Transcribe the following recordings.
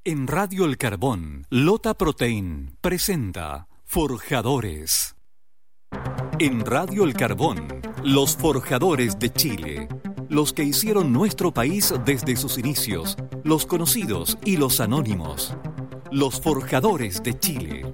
En Radio El Carbón, Lota Protein presenta Forjadores. En Radio El Carbón, los forjadores de Chile. Los que hicieron nuestro país desde sus inicios, los conocidos y los anónimos. Los forjadores de Chile.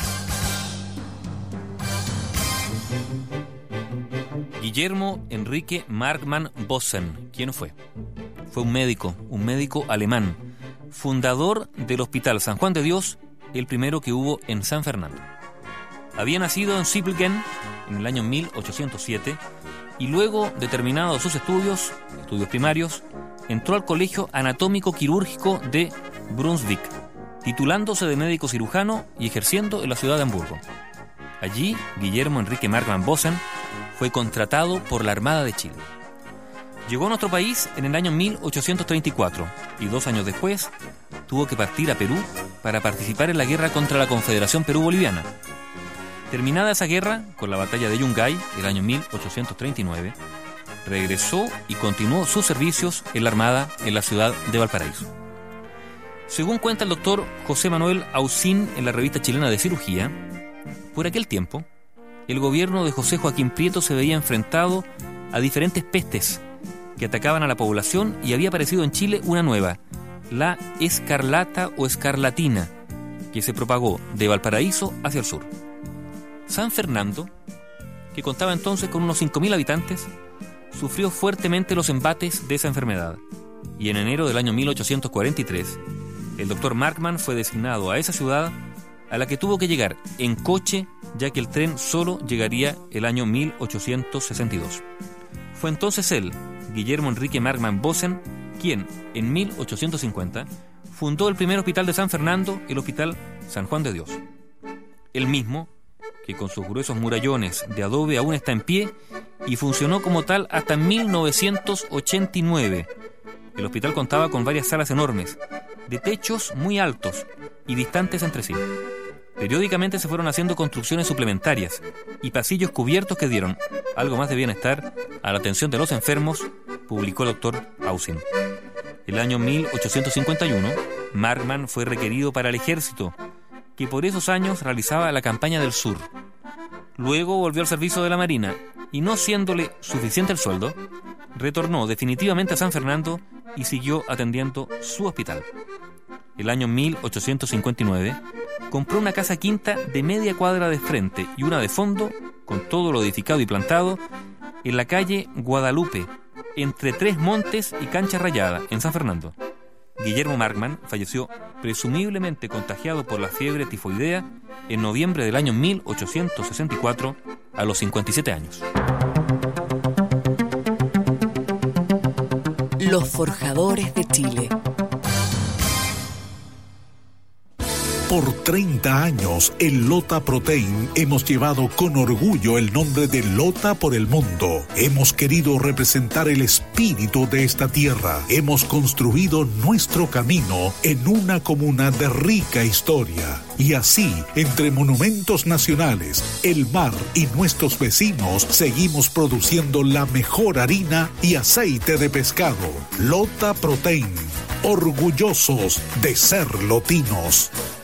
Guillermo Enrique Markmann Bossen. ¿Quién fue? Fue un médico alemán, fundador del Hospital San Juan de Dios, el primero que hubo en San Fernando. Había nacido en Zwickau en el año 1807 y luego de terminados sus estudios primarios, entró al Colegio Anatómico Quirúrgico de Brunswick, titulándose de médico cirujano y ejerciendo en la ciudad de Hamburgo. Allí, Guillermo Enrique Markmann Bossen fue contratado por la Armada de Chile. Llegó a nuestro país en el año 1834 y 2 años después tuvo que partir a Perú para participar en la guerra contra la Confederación Perú-Boliviana. Terminada esa guerra, con la batalla de Yungay, el año 1839, regresó y continuó sus servicios en la Armada en la ciudad de Valparaíso. Según cuenta el doctor José Manuel Ausín en la Revista Chilena de Cirugía, por aquel tiempo, el gobierno de José Joaquín Prieto se veía enfrentado a diferentes pestes que atacaban a la población y había aparecido en Chile una nueva, la escarlata o escarlatina, que se propagó de Valparaíso hacia el sur. San Fernando, que contaba entonces con unos 5.000 habitantes, sufrió fuertemente los embates de esa enfermedad, y en enero del año 1843, el doctor Markmann fue designado a esa ciudad, a la que tuvo que llegar en coche, ya que el tren solo llegaría el año 1862. Fue entonces él, Guillermo Enrique Markmann Bossen, quien, en 1850, fundó el primer hospital de San Fernando, el Hospital San Juan de Dios. El mismo, que con sus gruesos murallones de adobe aún está en pie y funcionó como tal hasta 1989. El hospital contaba con varias salas enormes, de techos muy altos y distantes entre sí. Periódicamente se fueron haciendo construcciones suplementarias y pasillos cubiertos que dieron algo más de bienestar a la atención de los enfermos, publicó el doctor Ausín. El año 1851, Markmann fue requerido para el ejército, que por esos años realizaba la campaña del sur. Luego volvió al servicio de la Marina y, no siéndole suficiente el sueldo, retornó definitivamente a San Fernando y siguió atendiendo su hospital. El año 1859 compró una casa quinta de media cuadra de frente y una de fondo, con todo lo edificado y plantado, en la calle Guadalupe, entre Tres Montes y Cancha Rayada, en San Fernando. Guillermo Markmann falleció presumiblemente contagiado por la fiebre tifoidea en noviembre del año 1864 a los 57 años. Los forjadores de Chile. Por 30 años, en Lota Protein hemos llevado con orgullo el nombre de Lota por el mundo. Hemos querido representar el espíritu de esta tierra. Hemos construido nuestro camino en una comuna de rica historia. Y así, entre monumentos nacionales, el mar y nuestros vecinos, seguimos produciendo la mejor harina y aceite de pescado. Lota Protein, orgullosos de ser lotinos.